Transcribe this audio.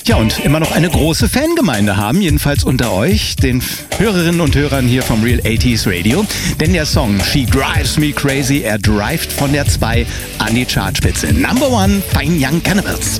Ja, und immer noch eine große Fangemeinde haben, jedenfalls unter euch, den Hörerinnen und Hörern hier vom Real 80s Radio. Denn der Song She Drives Me Crazy, er drivet von der 2 an die Chartspitze. Number 1, Fine Young Cannibals.